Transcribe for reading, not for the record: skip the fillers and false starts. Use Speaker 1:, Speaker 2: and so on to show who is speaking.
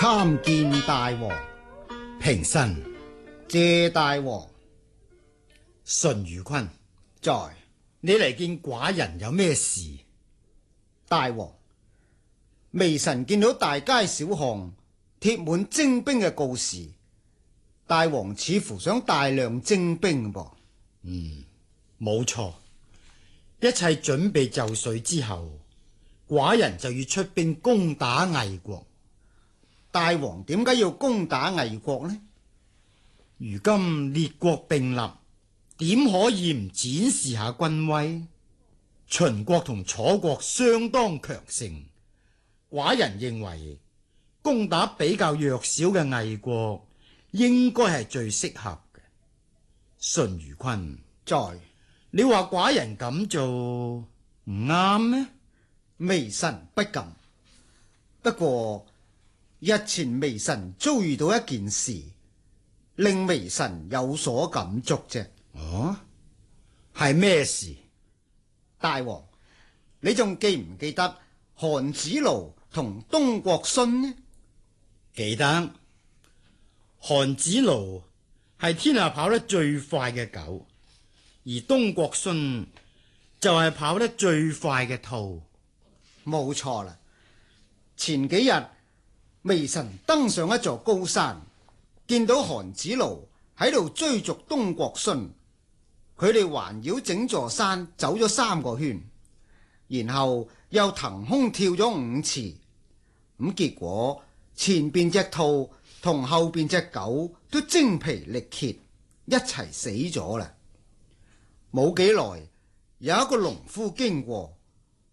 Speaker 1: 參見大王。
Speaker 2: 平身。
Speaker 1: 謝大王。
Speaker 2: 淳於坤，
Speaker 1: 在。
Speaker 2: 你嚟見寡人有咩事？
Speaker 1: 大王，微臣見到大街小巷貼滿徵兵嘅告示，大王似乎想大量徵兵噃。
Speaker 2: 冇錯，一切準備就緒之後，寡人就要出兵攻打魏國。
Speaker 1: 大王點解要攻打魏國呢？
Speaker 2: 如今列國並立，點可以唔展示下軍威？秦國同楚國相當強盛，寡人認為攻打比較弱小嘅魏國應該係最適合嘅。淳於坤，
Speaker 1: 在。
Speaker 2: 你話寡人咁做唔啱咩？
Speaker 1: 微臣不敢。不過日前微臣遭遇到一件事，令微臣有所感觸啫。
Speaker 2: 哦，係咩事？
Speaker 1: 大王，你仲記唔記得韓子勞同東國勳呢？
Speaker 2: 記得。韓子勞係天下跑得最快嘅狗，而東國勳就係跑得最快嘅兔。
Speaker 1: 冇錯啦。前幾日微臣登上一座高山，見到韓子勞喺度追逐東國勳，佢哋環繞整座山走咗3個圈，然後又騰空跳咗5次，咁結果前邊隻兔同後邊隻狗都精疲力竭，一齊死咗啦。冇幾耐，有一個農夫經過，